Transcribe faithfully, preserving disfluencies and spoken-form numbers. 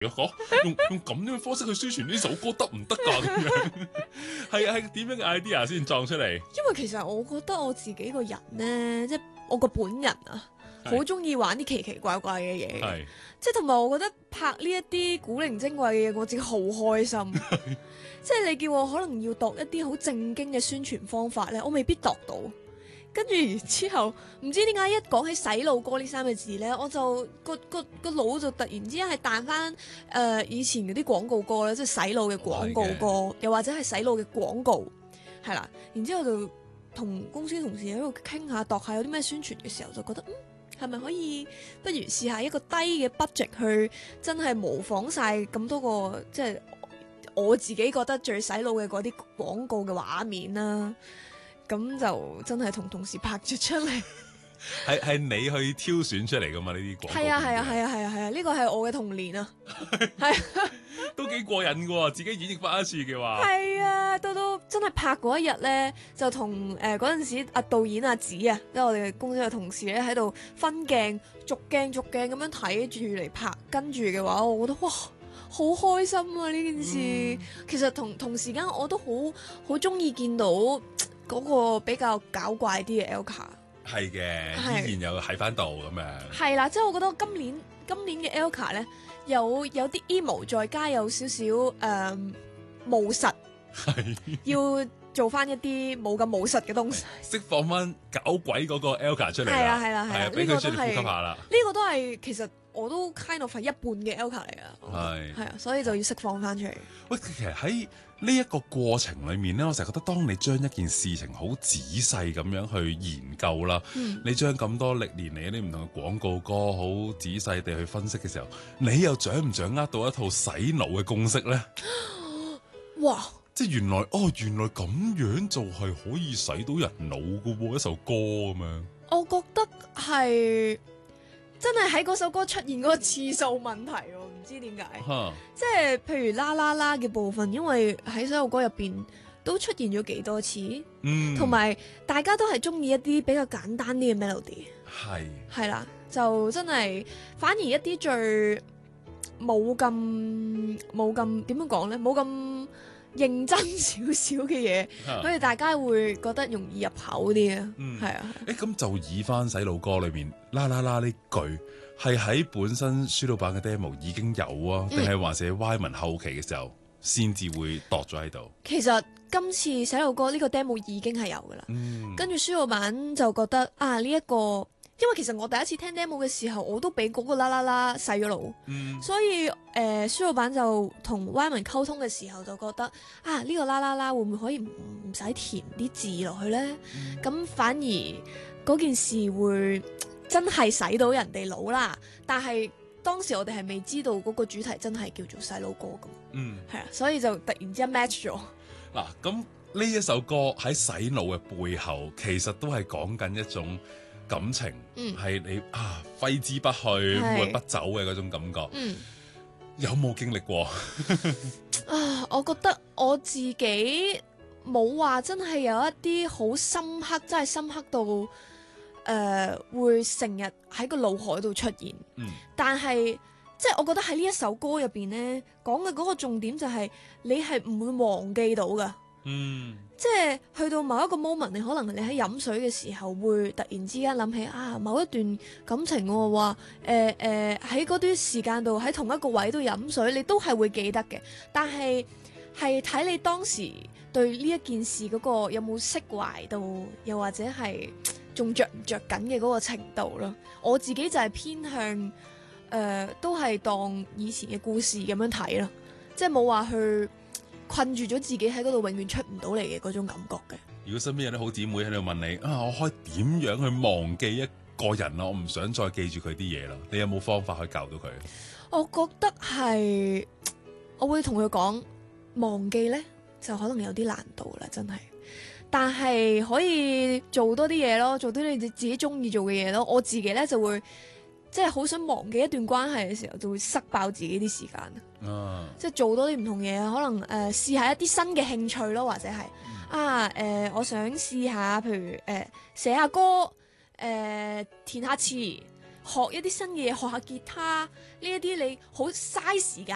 講用用咁樣嘅方式去宣傳呢首歌得唔得㗎？咁樣係啊係點樣嘅 idea 先撞出嚟？ 因為其實我覺得我自己個人咧，即係我個本人啊，好中意玩啲奇奇怪怪嘅嘢， 係即係同埋我覺得拍呢一啲古靈精怪嘅嘢，我自己好開心。即係你叫我可能要度一啲好正經嘅宣傳方法咧，我未必度到。跟住之後，唔知點解一講起洗腦歌呢三個字咧，我就個個個腦就突然之間係彈翻誒以前嗰啲廣告歌咧，即係洗腦嘅廣告歌，又或者係洗腦嘅廣告，係啦。然之後就同公司同事喺度傾下度下有啲咩宣傳嘅時候，就覺得嗯係咪可以不如試下一個低嘅 budget 去真係模仿晒咁多個即係我自己覺得最洗腦嘅嗰啲廣告嘅畫面啦。咁就真係同同事拍咗出嚟， 係係你去挑選出嚟噶嘛？呢啲廣告係啊係啊係啊係啊係啊！呢個係我嘅童年啊，係都幾過癮噶喎！自己演繹翻一次嘅話， 係啊，到到真係拍嗰一日咧，就同誒嗰陣時阿導演阿子啊，即係我哋公司嘅同事咧喺度分鏡，逐鏡逐鏡咁樣睇住嚟拍，跟住嘅話，我覺得哇！好開心啊！呢件事、嗯、其實同同時間我都好好中意見到嗰個比較搞怪啲嘅 Elka， 係嘅，依然有喺翻度咁樣。 係啦，即係我覺得今年今年嘅 Elka 咧，有有啲 emo， 再加有少少誒務實，係要做翻一啲冇咁務實嘅東西， 釋放翻搞鬼嗰個 Elka 出嚟啦。 係啦係啦係啦， 俾佢出嚟呼吸下啦。 呢個都係其實。我都 kind of 係一半嘅 Elka 嚟噶，係係啊，所以就要釋放翻出嚟。 喂，其實喺呢一個過程裏面咧，我成日覺得當你將一件事情好仔細咁樣去研究啦，嗯、你將咁多歷年嚟一啲唔同嘅廣告歌好仔細地去分析嘅時候，你又掌唔掌握到一套洗腦嘅公式咧？哇！即係原來哦，原來咁樣就係可以洗到人腦㗎喎，一首歌咁樣。 我覺得係。真係喺嗰首歌出現嗰個次數問題喎，唔知點解。Huh. 即係譬如啦啦啦嘅部分，因為喺所有歌入邊都出現咗幾多次，同埋、mm. 大家都係中意一啲比較簡單啲嘅 melody。係係啦，就真係反而一啲最冇咁冇咁點樣講咧，冇咁認真少少嘅嘢，所以、uh. 大家會覺得容易入口啲啊。係、mm. 啊。誒咁就以翻洗腦歌裏邊啦啦啦呢句係喺本身書老闆嘅 demo 已經有啊，定係還是 Y 文後期嘅時候先至會度咗喺度？ 其實今次洗腦歌呢個 demo 已經係有噶啦，嗯、跟住書老闆就覺得啊呢一、這個。因為其實我第一次聽 demo 嘅時候，我都俾嗰個啦啦啦洗咗腦，嗯、所以誒，書、呃、老闆就同 Y 文溝通嘅時候就覺得啊，呢、這個啦啦啦會唔會可以唔唔使填啲字落去咧？咁、嗯、反而嗰件事會真係洗到人哋腦啦。但係當時我哋係未知道嗰個主題真係叫做洗腦歌咁，嗯，係啊，所以就突然之間 match 咗。 嗱，咁呢一首歌喺洗腦嘅背後，其實都係講緊一種。感情係、嗯、你啊揮之不去、愛不走嘅嗰種感覺，嗯、有冇經歷過？ 啊，我覺得我自己冇話真係有一啲好深刻，真係深刻到誒、呃、會成日喺個腦海度出現。嗯、但係即係我覺得喺呢一首歌入邊咧，講嘅嗰個重點就係你係唔會忘記到噶。嗯，即係去到某一個 moment，你可能你喺飲水嘅時候會突然之間諗起啊某一段感情喎，話誒誒喺嗰段時間度喺同一個位度飲水，你都係會記得嘅。但係係睇你當時對呢一件事嗰個有冇釋懷到，又或者係仲着唔着緊嘅嗰個程度咯。我自己就係偏向誒、呃、都係當以前嘅故事咁樣睇咯，即係冇話去困住咗自己喺嗰度永遠出唔到嚟嘅嗰種感覺嘅。 如果身邊有啲好姊妹喺度問你啊，我可以點樣去忘記一個人啊？我唔想再記住佢啲嘢啦。你有冇方法可以教到佢？ 我覺得係，我會同佢講，忘記呢就可能有啲難度啦，真係。但係可以做多啲嘢咯，做啲你自己中意做嘅嘢咯。我自己呢就會。即係好想忘記一段關係嘅時候，就會塞爆自己啲時間。啊、即係做多啲唔同嘢，可能誒、呃、試下一啲新嘅興趣咯，或者係、嗯、啊誒、呃，我想試下，譬如誒寫、呃、下歌，誒、呃、填下詞，學一啲新嘅嘢，學下吉他呢一啲，你好嘥時間。